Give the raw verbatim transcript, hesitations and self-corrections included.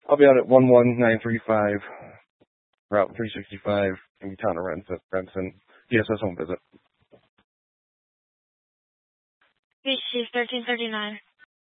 I'll be out at one one nine three five, Route three sixty-five, in the town of Renton, Renton, D S S home visit. Beach Chief thirteen thirty-nine.